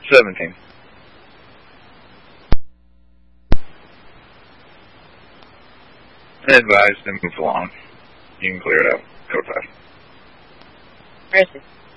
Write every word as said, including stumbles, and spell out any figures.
Seventeen. Advised and move along. You can clear it out. Code five. Where is he?